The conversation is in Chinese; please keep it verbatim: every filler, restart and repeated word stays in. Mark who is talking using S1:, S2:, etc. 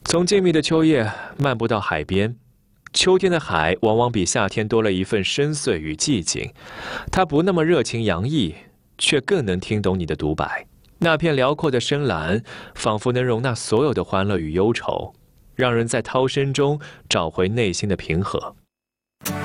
S1: 从静谧的秋夜漫步到海边，秋天的海往往比夏天多了一份深邃与寂静。它不那么热情洋溢，却更能听懂你的独白。那片辽阔的深蓝，仿佛能容纳所有的欢乐与忧愁，让人在涛声中找回内心的平和。